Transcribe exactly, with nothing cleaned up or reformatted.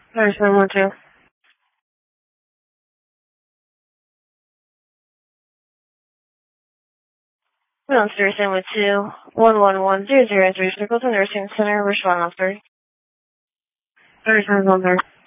thirty-seven one two. One thirty-seven one two. One one one zero zero three. Circle to Nursing Center. Respond on three. thirty-seven one three.